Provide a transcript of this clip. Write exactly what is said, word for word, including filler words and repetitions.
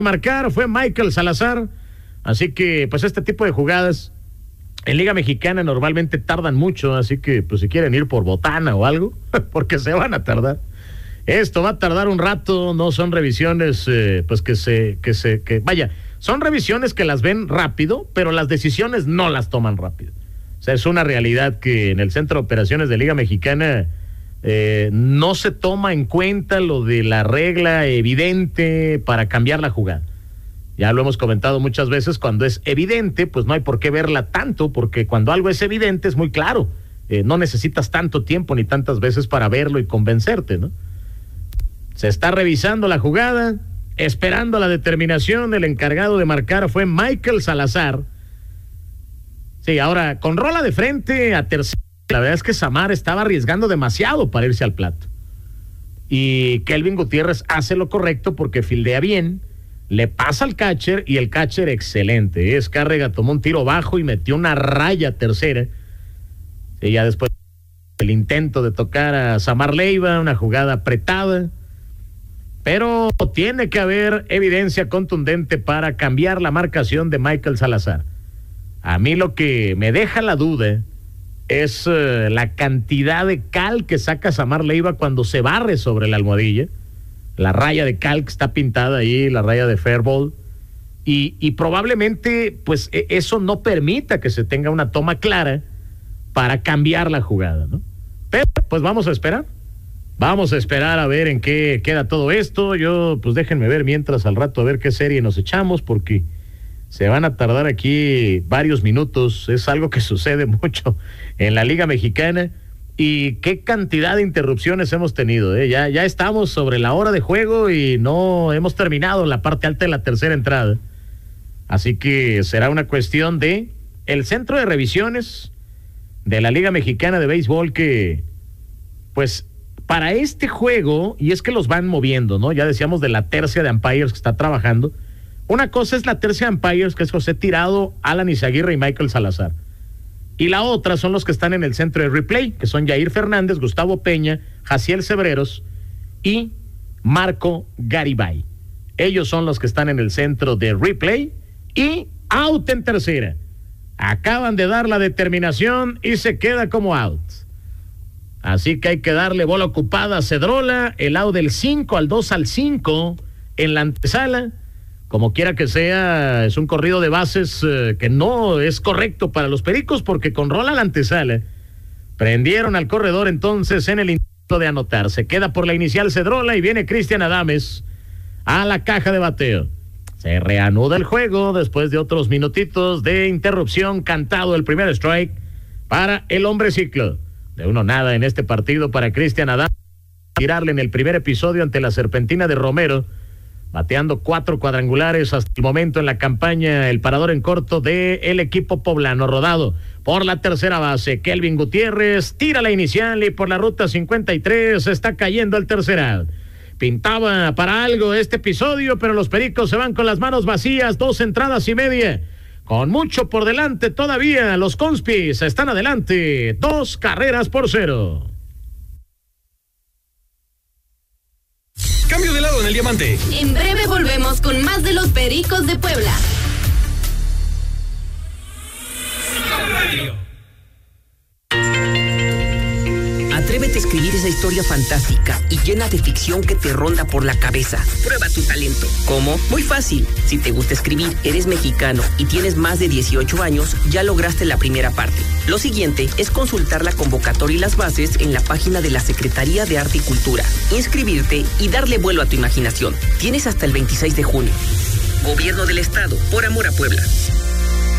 marcar fue Michael Salazar. Así que, pues, este tipo de jugadas en Liga Mexicana normalmente tardan mucho. Así que, pues, si quieren ir por botana o algo, porque se van a tardar. Esto va a tardar un rato. No son revisiones, eh, pues, que se, que se, que, vaya, son revisiones que las ven rápido, pero las decisiones no las toman rápido. O sea, es una realidad que en el Centro de Operaciones de Liga Mexicana eh, no se toma en cuenta lo de la regla evidente para cambiar la jugada. Ya lo hemos comentado muchas veces, cuando es evidente, pues no hay por qué verla tanto, porque cuando algo es evidente es muy claro. Eh, no necesitas tanto tiempo ni tantas veces para verlo y convencerte, ¿no? Se está revisando la jugada, esperando la determinación del encargado de marcar, fue Michael Salazar. Sí, ahora, con rola de frente a tercera, la verdad es que Samar estaba arriesgando demasiado para irse al plato. Y Kelvin Gutiérrez hace lo correcto porque fildea bien, le pasa al catcher y el catcher excelente. Escárrega tomó un tiro bajo y metió una raya a tercera. Y ya después el intento de tocar a Samar Leiva, una jugada apretada. Pero tiene que haber evidencia contundente para cambiar la marcación de Michael Salazar. A mí lo que me deja la duda es uh, la cantidad de cal que saca Samar Leiva cuando se barre sobre la almohadilla. La raya de cal que está pintada ahí, la raya de fair ball. Y, y probablemente pues eso no permita que se tenga una toma clara para cambiar la jugada, ¿no? Pero pues vamos a esperar. Vamos a esperar a ver en qué queda todo esto. Yo, pues déjenme ver mientras al rato a ver qué serie nos echamos, porque se van a tardar aquí varios minutos. Es algo que sucede mucho en la Liga Mexicana. Y qué cantidad de interrupciones hemos tenido, ¿eh? Ya, ya estamos sobre la hora de juego y no hemos terminado la parte alta de la tercera entrada. Así que será una cuestión de el centro de revisiones de la Liga Mexicana de Béisbol que, pues, para este juego, y es que los van moviendo, ¿no? Ya decíamos de la tercia de umpires que está trabajando. Una cosa es la tercia de umpires, que es José Tirado, Alan Izaguirre y Michael Salazar. Y la otra son los que están en el centro de replay, que son Yair Fernández, Gustavo Peña, Jaciel Cebreros y Marco Garibay. Ellos son los que están en el centro de replay y out en tercera. Acaban de dar la determinación y se queda como out. Así que hay que darle bola ocupada a Cedrola, el out del cinco al dos al cinco en la antesala. Como quiera que sea, es un corrido de bases eh, que no es correcto para los Pericos, porque con rola a la antesala prendieron al corredor entonces en el intento de anotar. Se queda por la inicial Cedrola y viene Cristian Adames a la caja de bateo. Se reanuda el juego después de otros minutitos de interrupción. Cantado el primer strike para el hombre ciclo. De uno nada en este partido para Cristian Adames. Tirarle en el primer episodio ante la serpentina de Romero, bateando cuatro cuadrangulares hasta el momento en la campaña. El parador en corto de el equipo poblano, rodado por la tercera base. Kelvin Gutiérrez tira la inicial y por la ruta cincuenta y tres está cayendo el tercer out. Pintaba para algo este episodio, pero los Pericos se van con las manos vacías. Dos entradas y media, con mucho por delante todavía. Los Conspis están adelante, dos carreras por cero. Cambio de lado en el diamante. En breve volvemos con más de los Pericos de Puebla. Atrévete a escribir esa historia fantástica y llena de ficción que te ronda por la cabeza. Prueba tu talento. ¿Cómo? Muy fácil. Si te gusta escribir, eres mexicano y tienes más de dieciocho años, ya lograste la primera parte. Lo siguiente es consultar la convocatoria y las bases en la página de la Secretaría de Arte y Cultura, inscribirte y darle vuelo a tu imaginación. Tienes hasta el veintiséis de junio. Gobierno del Estado, por amor a Puebla.